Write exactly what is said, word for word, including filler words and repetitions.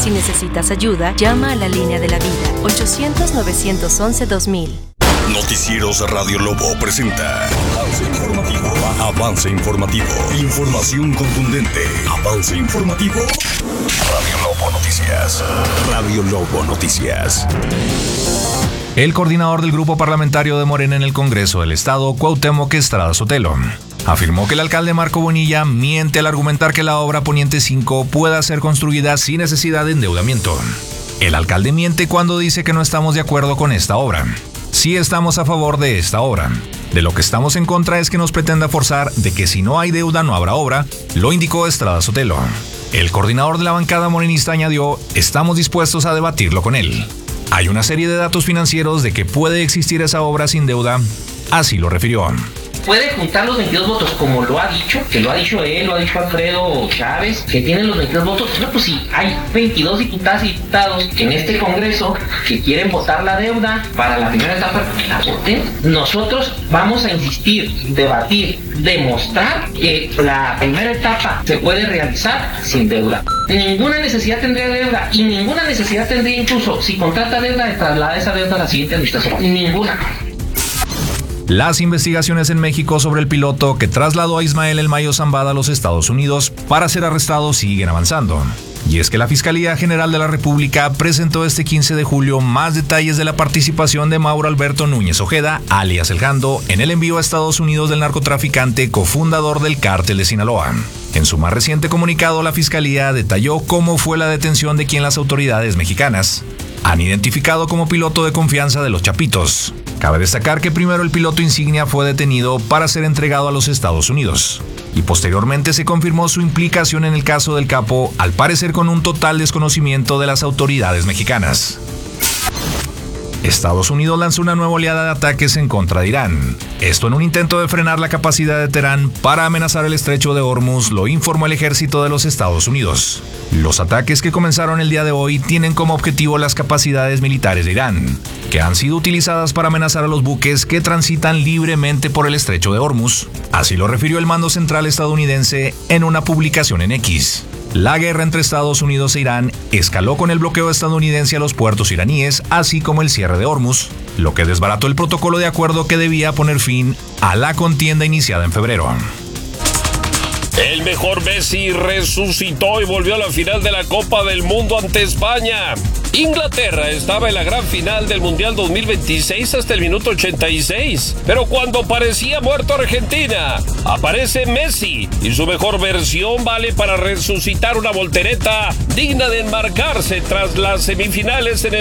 Si necesitas ayuda, llama a la línea de la vida, ochocientos, novecientos once, dos mil. Noticieros Radio Lobo presenta Avance Informativo. Avance Informativo. Información contundente. Avance Informativo. Radio Lobo Noticias. Radio Lobo Noticias. El coordinador del grupo parlamentario de Morena en el Congreso del Estado, Cuauhtémoc Estrada Sotelo, afirmó que el alcalde Marco Bonilla miente al argumentar que la obra Poniente cinco pueda ser construida sin necesidad de endeudamiento. El alcalde miente cuando dice que no estamos de acuerdo con esta obra. Sí estamos a favor de esta obra. De lo que estamos en contra es que nos pretenda forzar de que si no hay deuda no habrá obra, lo indicó Estrada Sotelo. El coordinador de la bancada morenista añadió, estamos dispuestos a debatirlo con él. Hay una serie de datos financieros de que puede existir esa obra sin deuda, así lo refirió. Puede juntar los veintidós votos, como lo ha dicho, que lo ha dicho él, lo ha dicho Alfredo Chávez, que tienen los veintidós votos. No, pues sí, hay veintidós diputadas y diputados en este Congreso que quieren votar la deuda para la primera etapa, que la voten. Nosotros vamos a insistir, debatir, demostrar que la primera etapa se puede realizar sin deuda. Ninguna necesidad tendría deuda y ninguna necesidad tendría incluso, si contrata deuda, de trasladar esa deuda a la siguiente administración. Ninguna. Las investigaciones en México sobre el piloto que trasladó a Ismael El Mayo Zambada a los Estados Unidos para ser arrestado siguen avanzando. Y es que la Fiscalía General de la República presentó este quince de julio más detalles de la participación de Mauro Alberto Núñez Ojeda, alias El Jando, en el envío a Estados Unidos del narcotraficante cofundador del Cártel de Sinaloa. En su más reciente comunicado, la Fiscalía detalló cómo fue la detención de quien las autoridades mexicanas han identificado como piloto de confianza de los Chapitos. Cabe destacar que primero el piloto insignia fue detenido para ser entregado a los Estados Unidos y posteriormente se confirmó su implicación en el caso del capo, al parecer con un total desconocimiento de las autoridades mexicanas. Estados Unidos lanzó una nueva oleada de ataques en contra de Irán. Esto en un intento de frenar la capacidad de Teherán para amenazar el estrecho de Hormuz, lo informó el ejército de los Estados Unidos. Los ataques que comenzaron el día de hoy tienen como objetivo las capacidades militares de Irán, que han sido utilizadas para amenazar a los buques que transitan libremente por el estrecho de Hormuz. Así lo refirió el mando central estadounidense en una publicación en X. La guerra entre Estados Unidos e Irán escaló con el bloqueo estadounidense a los puertos iraníes, así como el cierre de Hormuz, lo que desbarató el protocolo de acuerdo que debía poner fin a la contienda iniciada en febrero. El mejor Messi resucitó y volvió a la final de la Copa del Mundo ante España. Inglaterra estaba en la gran final del Mundial dos mil veintiséis hasta el minuto ochenta y seis, pero cuando parecía muerto Argentina, aparece Messi y su mejor versión vale para resucitar una voltereta digna de enmarcarse tras las semifinales en el